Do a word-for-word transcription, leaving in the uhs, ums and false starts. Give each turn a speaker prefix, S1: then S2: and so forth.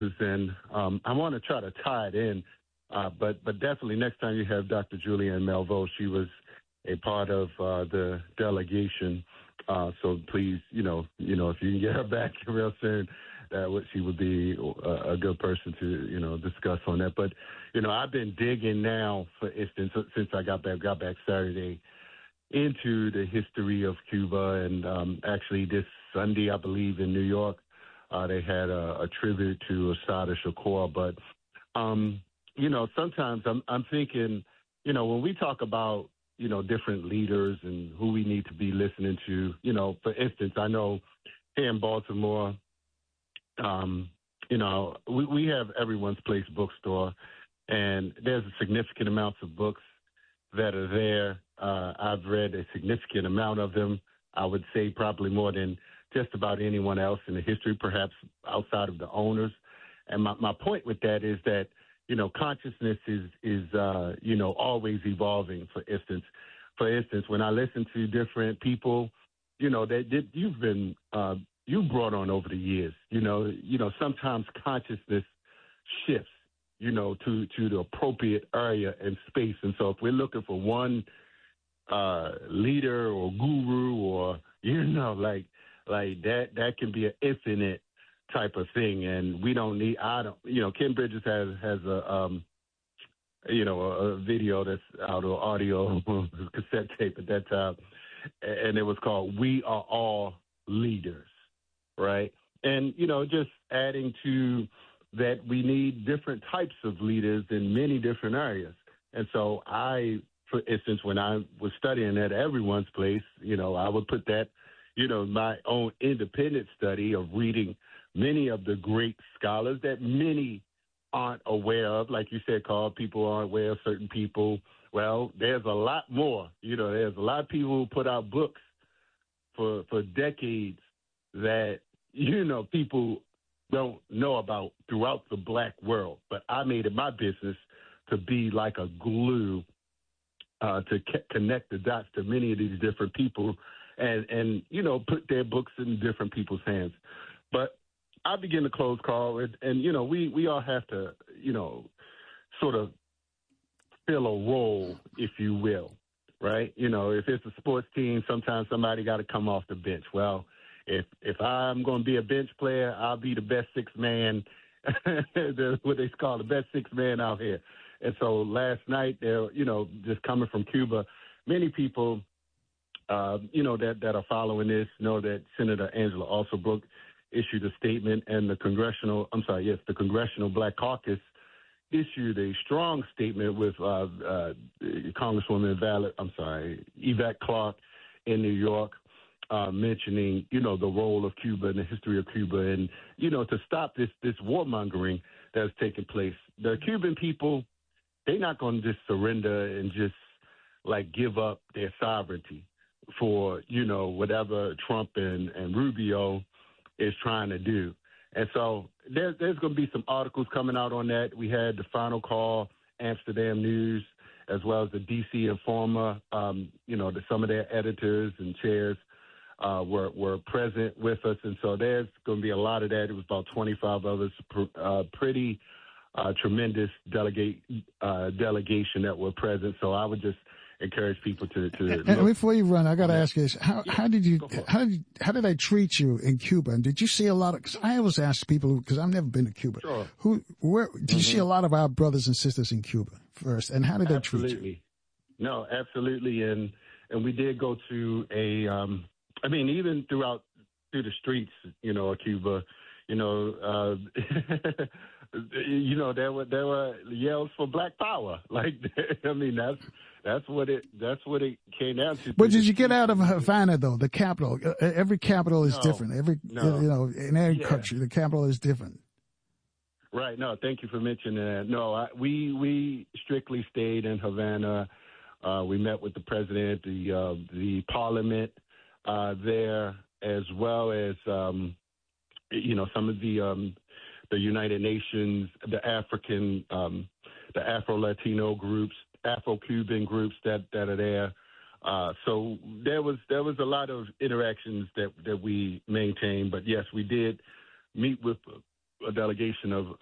S1: and um, I want to try to tie it in, uh, but but definitely next time you have Doctor Julianne Malveaux, she was a part of uh, the delegation. Uh, so please, you know, you know, if you can get her back real soon, that would she would be a, a good person to, you know, discuss on that. But you know, I've been digging now, for instance, since I got back got back Saturday, into the history of Cuba, and um, actually this Sunday, I believe, in New York, uh, they had a, a tribute to Assata Shakur. But um, you know, sometimes I'm I'm thinking, you know, when we talk about, you know, different leaders and who we need to be listening to, you know, for instance, I know here in Baltimore, um, you know, we, we have Everyone's Place bookstore, and there's a significant amounts of books that are there. Uh, I've read a significant amount of them. I would say probably more than just about anyone else in the history, perhaps outside of the owners. And my, my point with that is that, you know, consciousness is, is uh, you know, always evolving. For instance, for instance, when I listen to different people, you know, that, that you've been, uh, you brought on over the years, you know, you know, sometimes consciousness shifts, you know, to, to the appropriate area and space. And so if we're looking for one uh, leader or guru or, you know, like, like that, that can be an infinite type of thing. And we don't need, I don't, you know, Ken Bridges has, has a, um, you know, a, a video that's out or audio cassette tape at that time. And it was called We Are All Leaders, right? And, you know, just adding to that, we need different types of leaders in many different areas. And so I, for instance, when I was studying at Everyone's Place, you know, I would put that, you know, my own independent study of reading many of the great scholars that many aren't aware of. Like you said, Carl, people aren't aware of certain people. Well, there's a lot more. You know, there's a lot of people who put out books for for decades that, you know, people don't know about throughout the black world. But I made it my business to be like a glue uh, to c- connect the dots to many of these different people and, and, you know, put their books in different people's hands. But I begin to close, Carl, and, and you know, we, we all have to, you know, sort of fill a role, if you will, right? You know, if it's a sports team, sometimes somebody got to come off the bench. Well, if if I'm going to be a bench player, I'll be the best six man, the, what they call the best six man out here. And so last night, there, you know, just coming from Cuba, many people, uh, you know, that, that are following this know that Senator Angela Alsobrooke issued a statement, and the congressional, I'm sorry, yes, the Congressional Black Caucus issued a strong statement with uh, uh, Congresswoman Val- I'm sorry, Yvette Clarke in New York, uh, mentioning, you know, the role of Cuba and the history of Cuba, and, you know, to stop this this warmongering that's taking place. The Cuban people, they're not going to just surrender and just, like, give up their sovereignty for, you know, whatever Trump and, and Rubio is trying to do. And so there, there's going to be some articles coming out on that. We had the Final Call, Amsterdam News, as well as the D C Informer. Um, you know, the, some of their editors and chairs uh, were were present with us. And so there's going to be a lot of that. It was about twenty-five others, uh, pretty uh, tremendous delegate uh, delegation that were present. So I would just encourage people to. to
S2: and, and before you run, I got to ask you this: How,
S1: yeah,
S2: how did you how did you, how did they treat you in Cuba? And did you see a lot of? Because I always ask people, because I've never been to Cuba.
S1: Sure.
S2: Who where did mm-hmm. you see a lot of our brothers and sisters in Cuba first? And how did they
S1: absolutely.
S2: treat you?
S1: No, absolutely. And and we did go to a. Um, I mean, even throughout through the streets, you know, of Cuba, you know, uh, you know, there were there were yells for Black Power. Like, I mean, that's. That's what it. That's what it came down to.
S2: But did you get out of Havana, though? The capital. Uh, every capital is
S1: no,
S2: different. Every
S1: no.
S2: you know, in every
S1: yeah.
S2: country, the capital is different.
S1: Right. No. Thank you for mentioning that. No, I, we we strictly stayed in Havana. Uh, we met with the president, the uh, the parliament uh, there, as well as um, you know some of the um, the United Nations, the African, um, the Afro-Latino groups. Afro-Cuban groups that, that are there. Uh, so there was there was a lot of interactions that, that we maintained. But, yes, we did meet with a delegation of